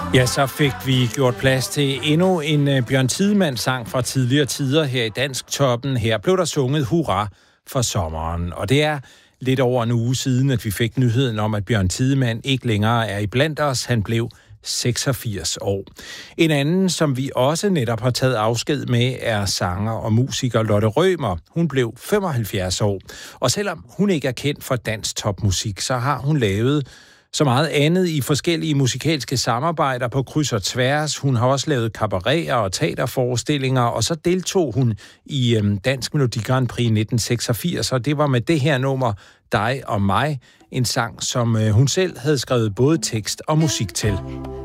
Ja, så fik vi gjort plads til endnu en Bjørn Tidemand-sang fra tidligere tider her i Dansktoppen. Her blev der sunget hurra for sommeren, og det er lidt over en uge siden, at vi fik nyheden om, at Bjørn Tidemand ikke længere er iblandt os. Han blev 86 år. En anden, som vi også netop har taget afsked med, er sanger og musiker Lotte Rømer. Hun blev 75 år, og selvom hun ikke er kendt for dansk topmusik, så har hun lavet så meget andet i forskellige musikalske samarbejder på kryds og tværs. Hun har også lavet cabareter og teaterforestillinger, og så deltog hun i Dansk Melodi Grand Prix 1986, og det var med det her nummer, Dig og mig, en sang, som hun selv havde skrevet både tekst og musik til.